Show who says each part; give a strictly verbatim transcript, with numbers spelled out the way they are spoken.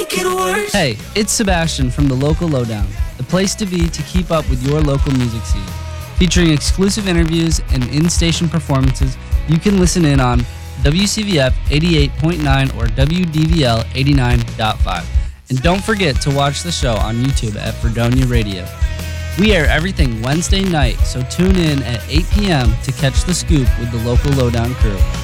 Speaker 1: make it worse.
Speaker 2: Hey, it's Sebastian from the Local Lowdown, the place to be to keep up with your local music scene. Featuring exclusive interviews and in-station performances, you can listen in on W C V F eighty-eight point nine or W D V L eighty-nine point five. And don't forget to watch the show on YouTube at Fredonia Radio. We air everything Wednesday night, so tune in at eight p.m. to catch the scoop with the Local Lowdown crew.